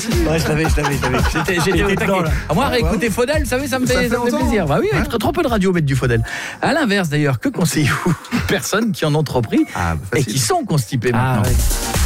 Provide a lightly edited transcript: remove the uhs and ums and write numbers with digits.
Ouais, je l'avais. J'étais au taquet. Moi, réécouter Faudel, vous savez, ça me fait plaisir. Bah oui, trop peu de radio mettre du Faudel. À l'inverse, d'ailleurs, que conseillez-vous aux personnes qui en ont trop pris et qui sont constipées maintenant?